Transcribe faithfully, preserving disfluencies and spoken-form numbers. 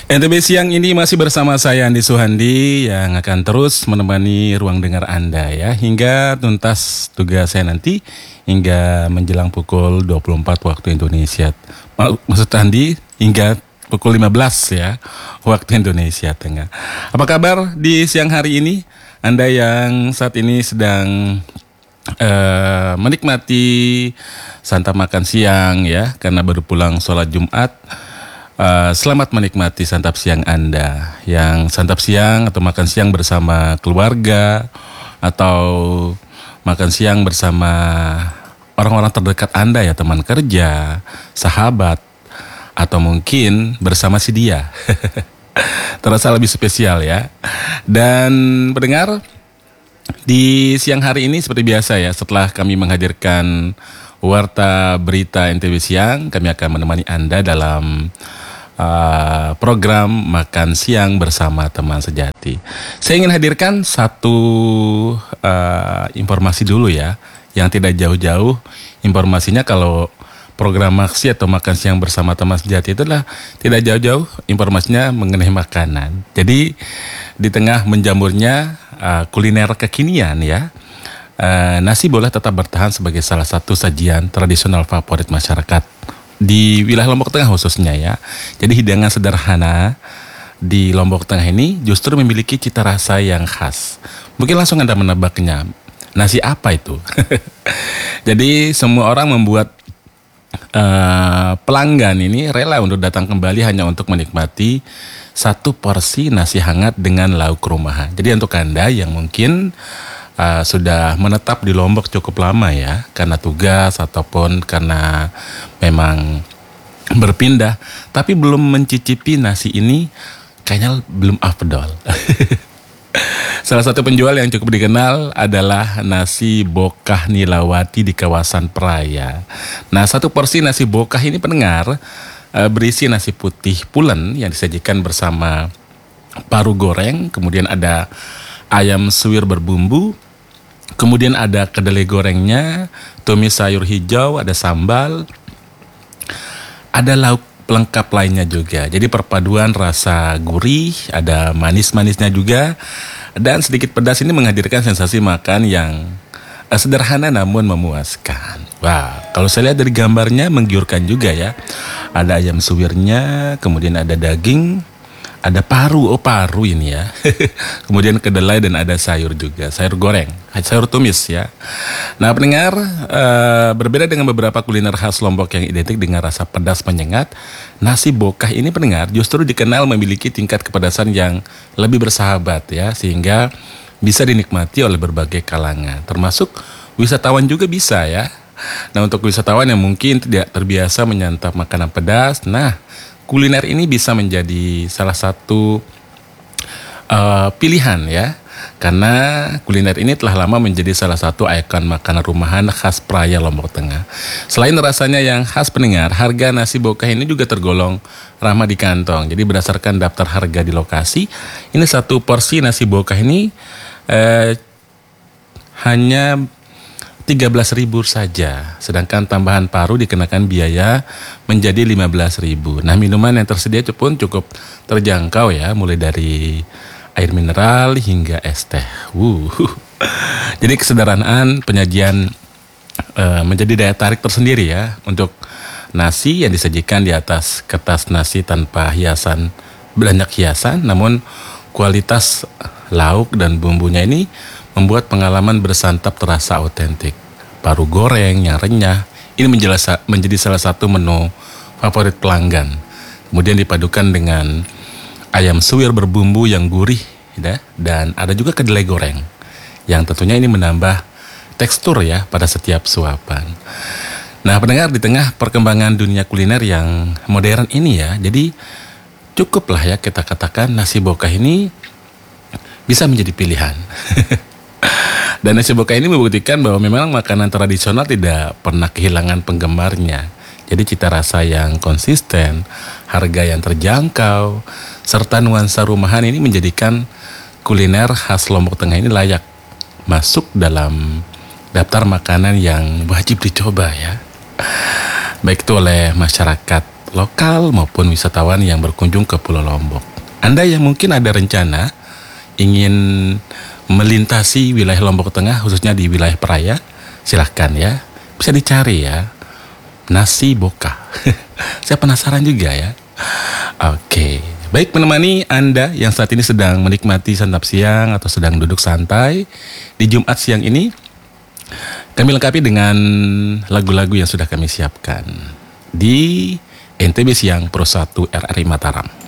N T B Siang ini masih bersama saya Andi Suhandi yang akan terus menemani ruang dengar Anda ya hingga tuntas tugas saya nanti hingga menjelang pukul dua puluh empat waktu Indonesia. Maksud Andi hingga pukul lima belas ya waktu Indonesia Tengah. Apa kabar di siang hari ini? Anda yang saat ini sedang uh, menikmati santap makan siang ya karena baru pulang sholat Jumat. Uh, selamat menikmati santap siang Anda yang santap siang atau makan siang bersama keluarga atau makan siang bersama orang-orang terdekat Anda ya, teman kerja, sahabat, atau mungkin bersama si dia. Terasa lebih spesial ya. Dan pendengar, di siang hari ini seperti biasa ya, setelah kami menghadirkan Warta Berita N T B Siang, kami akan menemani Anda dalam Uh, program Makan Siang Bersama Teman Sejati. Saya ingin hadirkan satu uh, informasi dulu ya, yang tidak jauh-jauh. Informasinya kalau program Maksi atau Makan Siang Bersama Teman Sejati itu adalah tidak jauh-jauh informasinya mengenai makanan. Jadi di tengah menjamurnya uh, kuliner kekinian ya, uh, nasi boleh tetap bertahan sebagai salah satu sajian tradisional favorit masyarakat di wilayah Lombok Tengah khususnya ya. Jadi hidangan sederhana di Lombok Tengah ini justru memiliki cita rasa yang khas. Mungkin langsung Anda menebaknya, nasi apa itu? Jadi semua orang membuat uh, pelanggan ini rela untuk datang kembali hanya untuk menikmati satu porsi nasi hangat dengan lauk rumahan. Jadi untuk Anda yang mungkin Uh, sudah menetap di Lombok cukup lama ya, karena tugas ataupun karena memang berpindah, tapi belum mencicipi nasi ini, kayaknya belum afdol. Salah satu penjual yang cukup dikenal adalah nasi Bokah Nilawati di kawasan Peraya. Nah, satu porsi nasi Bokah ini pendengar uh, berisi nasi putih pulen yang disajikan bersama paru goreng, kemudian ada ayam suwir berbumbu, kemudian ada kedelai gorengnya, tumis sayur hijau, ada sambal, ada lauk pelengkap lainnya juga. Jadi perpaduan rasa gurih, ada manis-manisnya juga, dan sedikit pedas ini menghadirkan sensasi makan yang uh, sederhana namun memuaskan. Wah, kalau saya lihat dari gambarnya menggiurkan juga ya. Ada ayam suwirnya, kemudian ada daging, ada paru, oh paru ini ya. Kemudian kedelai dan ada sayur juga, sayur goreng, sayur tumis ya. Nah pendengar, uh, berbeda dengan beberapa kuliner khas Lombok yang identik dengan rasa pedas menyengat, nasi Bokah ini pendengar justru dikenal memiliki tingkat kepedasan yang lebih bersahabat ya, sehingga bisa dinikmati oleh berbagai kalangan, termasuk wisatawan juga bisa ya. Nah untuk wisatawan yang mungkin tidak terbiasa menyantap makanan pedas, nah kuliner ini bisa menjadi salah satu uh, pilihan ya, karena kuliner ini telah lama menjadi salah satu ikon makanan rumahan khas Peraya Lombok Tengah. Selain rasanya yang khas pendengar, harga nasi Bokah ini juga tergolong ramah di kantong. Jadi berdasarkan daftar harga di lokasi, ini satu porsi nasi Bokah ini eh, hanya tiga belas ribu saja, sedangkan tambahan paru dikenakan biaya menjadi lima belas ribu. Nah minuman yang tersedia pun cukup terjangkau ya, mulai dari air mineral hingga es teh. Wuh. Jadi kesederhanaan penyajian uh, menjadi daya tarik tersendiri ya untuk nasi yang disajikan di atas kertas nasi tanpa hiasan, banyak hiasan, namun kualitas lauk dan bumbunya ini membuat pengalaman bersantap terasa otentik. Paru goreng yang renyah ini menjelasa, menjadi salah satu menu favorit pelanggan. Kemudian dipadukan dengan ayam suwir berbumbu yang gurih ya, dan ada juga kedelai goreng yang tentunya ini menambah tekstur ya pada setiap suapan. Nah pendengar, di tengah perkembangan dunia kuliner yang modern ini ya, jadi cukuplah ya kita katakan nasi Bokah ini bisa menjadi pilihan. Dan nasi Bokah ini membuktikan bahwa memang makanan tradisional tidak pernah kehilangan penggemarnya. Jadi cita rasa yang konsisten, harga yang terjangkau, serta nuansa rumahan ini menjadikan kuliner khas Lombok Tengah ini layak masuk dalam daftar makanan yang wajib dicoba ya. Baik itu oleh masyarakat lokal maupun wisatawan yang berkunjung ke Pulau Lombok. Anda yang mungkin ada rencana ingin melintasi wilayah Lombok Tengah, khususnya di wilayah Praia, silahkan ya, bisa dicari ya, nasi boka. Saya penasaran juga ya. Oke, baik, menemani Anda yang saat ini sedang menikmati santap siang atau sedang duduk santai di Jumat siang ini, kami lengkapi dengan lagu-lagu yang sudah kami siapkan di N T B Siang Pro satu R R I Mataram.